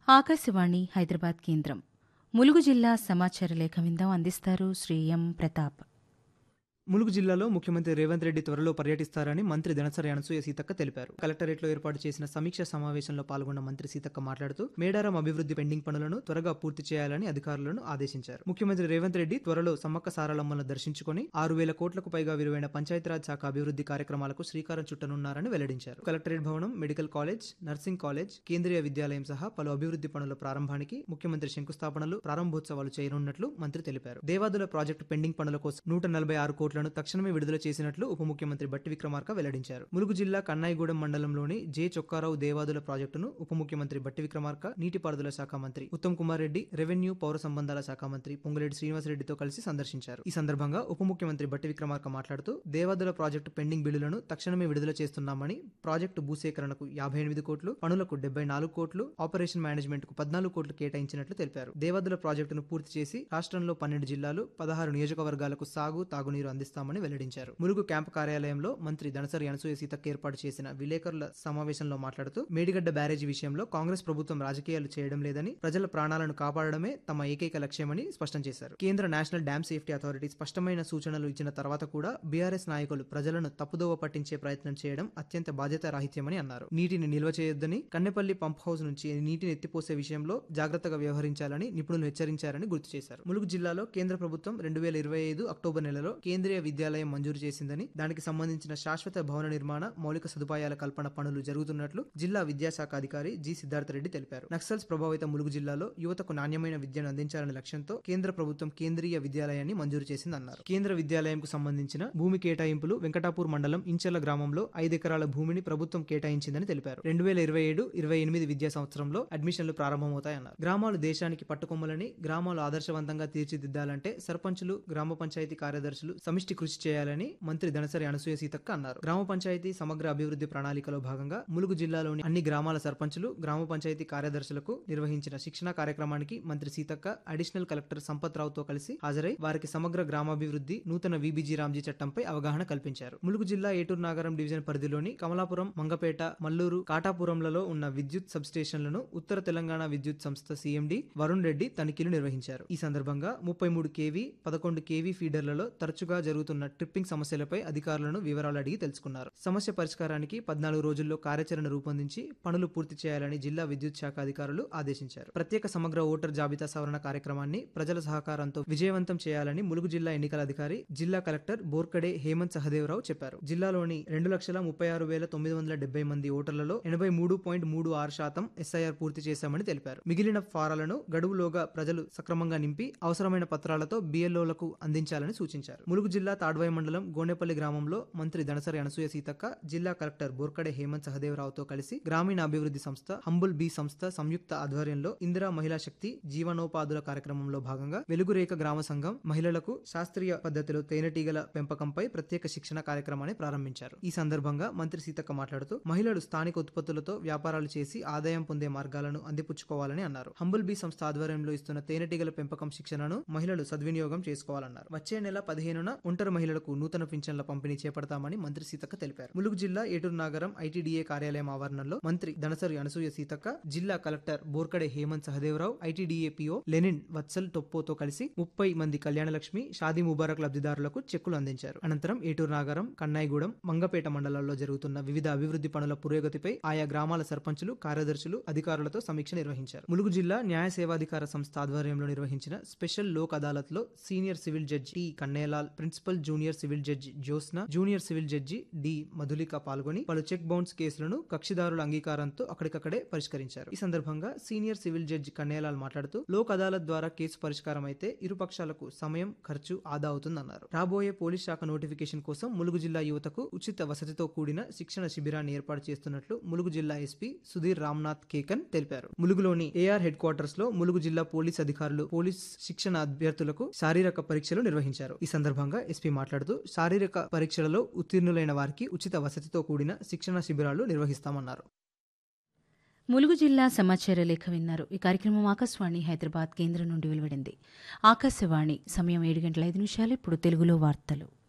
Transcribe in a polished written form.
ఆకాశవాణి హైదరాబాద్ కేంద్రం. ములుగు జిల్లా సమాచార లేఖ విందాం. అందిస్తారు శ్రీ ఎం ప్రతాప్. ములుగు జిల్లాలో ముఖ్యమంత్రి రేవంత్ రెడ్డి త్వరలో పర్యటిస్తారని మంత్రి దనసరి అనసూయ సీతక్క తెలిపారు. కలెక్టరేట్లో ఏర్పాటు చేసిన సమీక్ష సమావేశంలో పాల్గొన్న మంత్రి సీతక్క మాట్లాడుతూ మేడారం అభివృద్ధి పెండింగ్ పనులను త్వరగా పూర్తి చేయాలని అధికారులను ఆదేశించారు. ముఖ్యమంత్రి రేవంత్ రెడ్డి త్వరలో సమ్మక్క సారలమ్మలను దర్శించుకుని 6,000 కోట్లకు పైగా విలువైన పంచాయతీరాజ్ శాఖ అభివృద్ధి కార్యక్రమాలకు శ్రీకారం చుట్టనున్నారని వెల్లడించారు. కలెక్టరేట్ భవనం, మెడికల్ కాలేజ్, నర్సింగ్ కాలేజ్, కేంద్రీయ విద్యాలయం సహా పలు అభివృద్ధి పనుల ప్రారంభానికి ముఖ్యమంత్రి శంకుస్థాపనలు, ప్రారంభోత్సవాలు చేయనున్నట్లు మంత్రి తెలిపారు. దేవాదుల ప్రాజెక్టు పెండింగ్ పనుల కోసం 146 కోట్లను తక్షణమే విడుదల చేసినట్లు ఉప ముఖ్యమంత్రి బట్టి విక్రమార్క వెల్లడించారు. ములుగు జిల్లా కన్నాయిగూడెం మండలంలోని జె చొక్కారావు దేవాదుల ప్రాజెక్టును ఉప ముఖ్యమంత్రి బట్టి విక్రమార్క, నీటిపారుదల శాఖ మంత్రి ఉత్తమ్ కుమార్ రెడ్డి, రెవెన్యూ పౌర సంబంధాల శాఖ మంత్రి పొంగులేటి శ్రీనివాసరెడ్డితో కలిసి సందర్శించారు. ఈ సందర్భంగా ఉప ముఖ్యమంత్రి బట్టి విక్రమార్క మాట్లాడుతూ దేవాదుల ప్రాజెక్టు పెండింగ్ బిల్లులను తక్షణమే విడుదల చేస్తున్నామని, ప్రాజెక్టు భూసేకరణకు 58 కోట్లు, పనులకు 74 కోట్లు, ఆపరేషన్ మేనేజ్మెంట్ కు 14 కోట్లు కేటాయించినట్లు తెలిపారు. దేవాదుల ప్రాజెక్టును పూర్తి చేసి రాష్ట్రంలో 12 జిల్లాలు, 16 నియోజకవర్గాలకు సాగు, తాగునీరు అందిస్తామని వెల్లడించారు. ములుగు క్యాంపు కార్యాలయంలో మంత్రి దనసరి అనసూయ సీతక్క ఏర్పాటు చేసిన విలేకరుల సమావేశంలో మాట్లాడుతూ మేడిగడ్డ బ్యారేజీ విషయంలో కాంగ్రెస్ ప్రభుత్వం రాజకీయాలు చేయడం లేదని, ప్రజల ప్రాణాలను కాపాడడమే తమ ఏకైక లక్ష్యమని స్పష్టం చేశారు. కేంద్ర నేషనల్ డ్యామ్ సేఫ్టీ అథారిటీ స్పష్టమైన సూచనలు ఇచ్చిన తర్వాత కూడా బీఆర్ఎస్ నాయకులు ప్రజలను తప్పుదోవ పట్టించే ప్రయత్నం చేయడం అత్యంత బాధ్యతారాహిత్యమని అన్నారు. నీటిని నిల్వ చేయొద్దని, కన్నెపల్లి పంప్ హౌస్ నుంచి నీటిని ఎత్తిపోసే విషయంలో జాగ్రత్తగా వ్యవహరించాలని నిపుణులు హెచ్చరించారని గుర్తు చేశారు. ములుగు జిల్లాలో కేంద్ర ప్రభుత్వం 2025 అక్టోబర్ నెలలో కేంద్రీయ విద్యాలయం మంజూరు చేసిందని, దానికి సంబంధించిన శాశ్వత భవన నిర్మాణ, మౌలిక సదుపాయాల కల్పన పనులు జరుగుతున్నట్లు జిల్లా విద్యాశాఖ అధికారి జి సిద్ధార్థరెడ్డి తెలిపారు. నక్సల్స్ ప్రభావిత ములుగు జిల్లాలో యువతకు నాణ్యమైన విద్యను అందించాలనే లక్ష్యంతో కేంద్ర ప్రభుత్వం కేంద్రీయ విద్యాలయాన్ని మంజూరు చేసిందన్నారు. కేంద్ర విద్యాలయంకు సంబంధించిన భూమి కేటాయింపులు వెంకటాపూర్ మండలం ఇంచెల గ్రామంలో 5 ఎకరాల భూమిని ప్రభుత్వం కేటాయించిందని తెలిపారు. 2027-28 విద్యా సంవత్సరంలో అడ్మిషన్లు ప్రారంభమవుతాయన్నారు. గ్రామాలు దేశానికి పట్టుకొమ్మలని, గ్రామాలు ఆదర్శవంతంగా తీర్చిదిద్దాలంటే సర్పంచులు, గ్రామ పంచాయతీ కార్యదర్శులు సమిష్టి కృషి చేయాలని మంత్రి దనసరి అనసూయ సీతక్క అన్నారు. గ్రామ పంచాయతీ సమగ్ర అభివృద్ధి ప్రణాళికలో భాగంగా ములుగు జిల్లాలోని అన్ని గ్రామాల సర్పంచులు, గ్రామ పంచాయతీ కార్యదర్శులకు నిర్వహించిన శిక్షణా కార్యక్రమానికి మంత్రి సీతక్క అడిషనల్ కలెక్టర్ సంపత్ రావుతో కలిసి హాజరై వారికి సమగ్ర గ్రామాభివృద్ధి, నూతన విబిజి రామ్జీ చట్టంపై అవగాహన కల్పించారు. ములుగు జిల్లా ఏటూరు నాగరం డివిజన్ పరిధిలోని కమలాపురం, మంగపేట, మల్లూరు, కాటాపురంలలో ఉన్న విద్యుత్ సబ్స్టేషన్లను ఉత్తర తెలంగాణ విద్యుత్ సంస్థ సీఎండీ వరుణ్ రెడ్డి తనిఖీలు నిర్వహించారు. ఈ సందర్భంగా 33 కేవీ, 11 కేవీ ఫీడర్లలో తరచుగా జరుగుతున్న ట్రిప్పింగ్ సమస్యలపై అధికారులను వివరాలు అడిగి తెలుసుకున్నారు. సమస్య పరిష్కారానికి 14 రోజుల్లో కార్యాచరణ రూపొందించి పనులు పూర్తి చేయాలని జిల్లా విద్యుత్ శాఖ అధికారులు ఆదేశించారు. ప్రత్యేక సమగ్ర ఓటర్ జాబితా సవరణ కార్యక్రమాన్ని ప్రజల సహకారంతో విజయవంతం చేయాలని ములుగు జిల్లా ఎన్నికల అధికారి, జిల్లా కలెక్టర్ బోర్కడే హేమంత్ సహదేవరావు చెప్పారు. జిల్లాలోని 2,36,970 మంది ఓటర్లలో 83.36% ఎస్ఐఆర్ పూర్తి చేశామని తెలిపారు. మిగిలిన ఫారాలను గడువులోగా ప్రజలు సక్రమంగా నింపి అవసరమైన పత్రాలతో బిఎల్ఓలకు అందించాలని సూచించారు. ములుగు జిల్లా తాడ్వాయి మండలం గోనెపల్లి గ్రామంలో మంత్రి దనసరి అనసూయ సీతక్క, జిల్లా కలెక్టర్ బోర్కడే హేమంత్ సహదేవరావుతో కలిసి గ్రామీణ అభివృద్ధి సంస్థ, హంబుల్ బీ సంస్థ సంయుక్త ఆధ్వర్యంలో ఇందిరా మహిళా శక్తి జీవనోపాధుల కార్యక్రమంలో భాగంగా వెలుగురేఖ గ్రామ సంఘం మహిళలకు శాస్త్రీయ పద్ధతిలో తేనెటీగల పెంపకంపై ప్రత్యేక శిక్షణ కార్యక్రమాన్ని ప్రారంభించారు. ఈ సందర్భంగా మంత్రి సీతక్క మాట్లాడుతూ మహిళలు స్థానిక ఉత్పత్తులతో వ్యాపారాలు చేసి ఆదాయం పొందే మార్గాలను అందిపుచ్చుకోవాలని అన్నారు. హంబుల్ బీ సంస్థ ఆధ్వర్యంలో ఇస్తున్న తేనెటీగల పెంపకం శిక్షణను మహిళలు సద్వినియోగం చేసుకోవాలన్నారు. వచ్చే నెల 15న ఒంటరి మహిళలకు నూతన పింఛన్ల పంపిణీ చేపడతామని మంత్రి సీతక్క తెలిపారు. ములుగు జిల్లా ఏటూరు నాగరం ఐటీడీఏ కార్యాలయం ఆవరణలో మంత్రి దనసరి అనసూయ సీతక్క, జిల్లా collector Borkade Hemant Sahadevrao, ITDA PO Lenin Vatsal టొప్పోతో కలిసి 30 మంది కళ్యాణలక్ష్మి, షాదీ ముబారక్ లబ్ధిదారులకు చెక్కులు అందించారు. అనంతరం ఏటూరు నాగరం, కన్నాయిగూడెం, మంగపేట మండలాల్లో జరుగుతున్న వివిధ అభివృద్ధి పనుల పురోగతిపై ఆయా గ్రామాల సర్పంచులు, కార్యదర్శులు, అధికారులతో సమీక్ష నిర్వహించారు. ములుగు జిల్లా న్యాయ సేవాధికార సంస్థ ఆధ్వర్యంలో నిర్వహించిన స్పెషల్ లోక్ అదాలత్ లో senior civil judge T Kannelal, principal junior civil judge Jyotsna, junior civil judge D Madhulika పాల్గొని పలు చెక్ బౌన్స్ కేసులను కక్షిదారుల అంగీకారంతో అక్కడికక్కడే పరిష్కరించారు. ఈ సందర్భంగా సీనియర్ సివిల్ జడ్జి కన్నేలాల్ మాట్లాడుతూ లోక్ అదాలత్ ద్వారా కేసు పరిష్కారం అయితే ఇరు పక్షాలకు సమయం, ఖర్చు ఆదా అవుతుందన్నారు. రాబోయే పోలీస్ శాఖ నోటిఫికేషన్ కోసం ములుగు జిల్లా యువతకు ఉచిత వసతితో కూడిన శిక్షణ శిబిరాన్ని ఏర్పాటు చేస్తున్నట్లు ములుగు జిల్లా ఎస్పీ సుధీర్ రామ్నాథ్ కేకన్ తెలిపారు. ములుగులోని ఏఆర్ హెడ్ క్వార్టర్స్ లో ములుగు జిల్లా పోలీస్ అధికారులు పోలీస్ శిక్షణ అభ్యర్థులకు శారీరక పరీక్షలు నిర్వహించారు. ఈ సందర్భంగా ఎస్పీ మాట్లాడుతూ శారీరక పరీక్షలలో ఉత్తీర్ణులైన వారికి ఉచిత వసతితో కూడిన శిక్షణ శిబిరాలు నిర్వహిస్తామన్నారు. ములుగు జిల్లా సమాచార లేఖ విన్నారు. ఈ కార్యక్రమం ఆకాశవాణి హైదరాబాద్ కేంద్రం నుండి వెలువడింది. ఆకాశవాణి సమయం 7:05. ఇప్పుడు తెలుగులో వార్తలు.